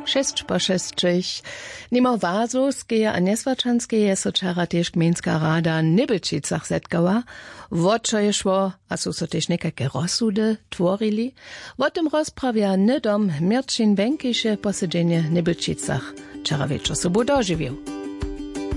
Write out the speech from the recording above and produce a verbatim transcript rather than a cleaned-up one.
Šesť po šesťich. Nimo Vazovskeje a Nesvačanskeje so čara tež gmejnská rada Nibelčicach zetkała. O čo je šlo, a sú so tež nekake rozsudy tvorili. O tym rozprawia nydom Mirčin Wenkiše posedzenje Nibelčicach. Čara večer so bo doživiel.